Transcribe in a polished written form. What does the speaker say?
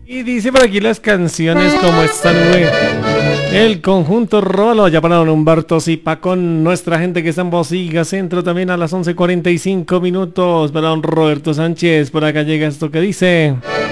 Y dice por aquí las canciones como esta nube. El conjunto Rolo, ya para don Humberto Zipa con nuestra gente que está en Bosiga Centro también a las 11:45 minutos. Para don Roberto Sánchez, por acá llega esto que dice.